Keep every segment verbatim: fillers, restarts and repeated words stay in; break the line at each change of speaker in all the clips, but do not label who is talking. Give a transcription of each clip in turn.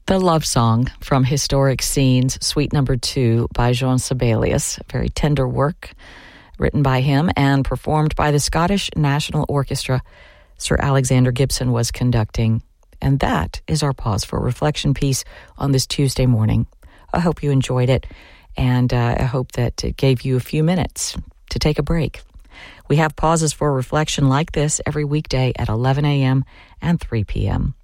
The Love Song from Historic Scenes, Suite Number Two by Jean Sibelius. Very tender work written by him and performed by the Scottish National Orchestra. Sir Alexander Gibson was conducting. And that is our pause for reflection piece on this Tuesday morning. I hope you enjoyed it, and uh, I hope that it gave you a few minutes to take a break. We have pauses for reflection like this every weekday at eleven a.m. and three p.m.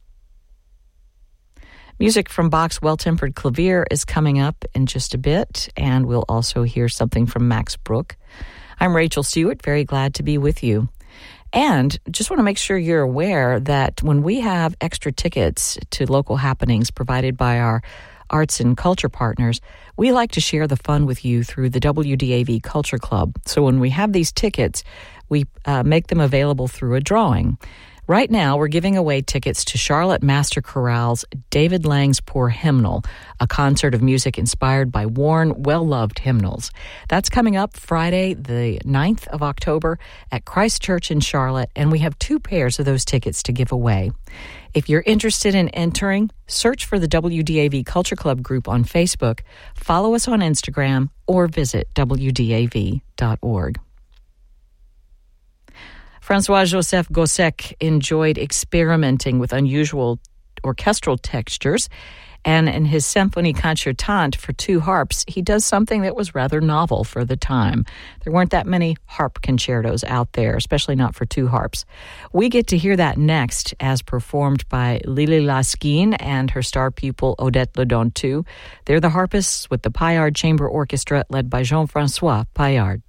Music from Bach's Well-Tempered Clavier is coming up in just a bit, and we'll also hear something from Max Bruch. I'm Rachel Stewart, very glad to be with you. And just want to make sure you're aware that when we have extra tickets to local happenings provided by our arts and culture partners, we like to share the fun with you through the W D A V Culture Club. So when we have these tickets, we uh, make them available through a drawing. Right now, we're giving away tickets to Charlotte Master Chorale's David Lang's Poor Hymnal, a concert of music inspired by worn, well-loved hymnals. That's coming up Friday, the ninth of October at Christ Church in Charlotte, and we have two pairs of those tickets to give away. If you're interested in entering, search for the W D A V Culture Club group on Facebook, follow us on Instagram, or visit w d a v dot org. Francois-Joseph Gossec enjoyed experimenting with unusual orchestral textures, and in his Symphonie Concertante for two harps, he does something that was rather novel for the time. There weren't that many harp concertos out there, especially not for two harps. We get to hear that next as performed by Lily Laskin and her star pupil Odette Ledontu. They're the harpists with the Paillard Chamber Orchestra led by Jean-François Paillard.